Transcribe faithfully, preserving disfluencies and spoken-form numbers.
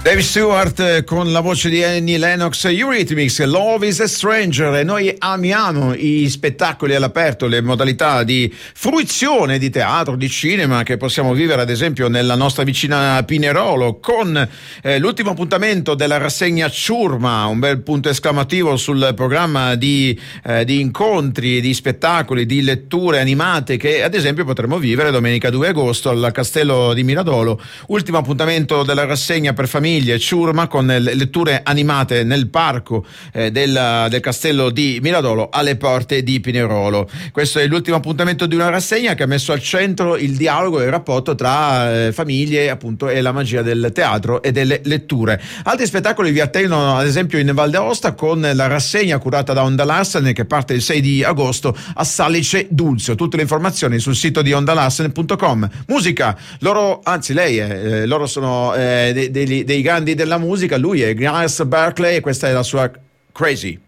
Dave Stewart con la voce di Annie Lennox, Eurythmics, Love is a Stranger. E noi amiamo i spettacoli all'aperto, le modalità di fruizione di teatro, di cinema che possiamo vivere ad esempio nella nostra vicina Pinerolo con eh, l'ultimo appuntamento della rassegna Ciurma, un bel punto esclamativo sul programma di, eh, di incontri, di spettacoli, di letture animate che ad esempio potremo vivere domenica due agosto al Castello di Miradolo. Ultimo appuntamento della rassegna per famiglie Ciurma con le letture animate nel parco eh, del, del Castello di Miradolo alle porte di Pinerolo. Questo è l'ultimo appuntamento di una rassegna che ha messo al centro il dialogo e il rapporto tra eh, famiglie appunto e la magia del teatro e delle letture. Altri spettacoli vi attendono ad esempio in Val d'Aosta con la rassegna curata da Onda Larsen che parte il sei di agosto a Salice Dulzio. Tutte le informazioni sul sito di ondalarsen punto com. Musica, loro, anzi lei è, eh, loro sono eh, dei, dei, dei grandi della musica, lui è Gnarls Barkley e questa è la sua Crazy.